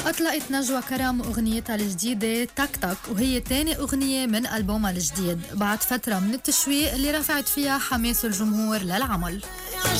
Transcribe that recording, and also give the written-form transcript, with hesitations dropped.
أطلقت نجوى كرم أغنيتها الجديدة تك تك، وهي تاني أغنية من ألبومها الجديد بعد فترة من التشويق اللي رفعت فيها حماس الجمهور للعمل.